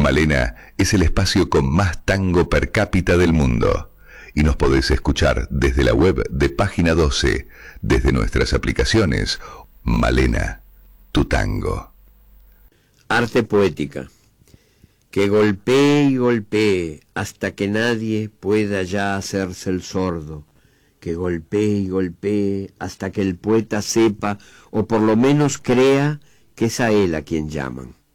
Malena es el espacio con más tango per cápita del mundo. Y nos podés escuchar desde la web de Página 12, desde nuestras aplicaciones. Malena, tu tango. Arte poética. Que golpee y golpee hasta que nadie pueda ya hacerse el sordo. Que golpee y golpee hasta que el poeta sepa, o por lo menos crea, que es a él a quien llaman.